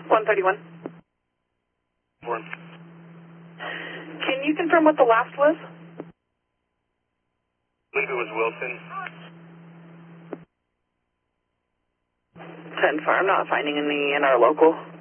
131. Born. Can you confirm what the last was? I believe it was Wilson. 10-4, I'm not finding any in our local.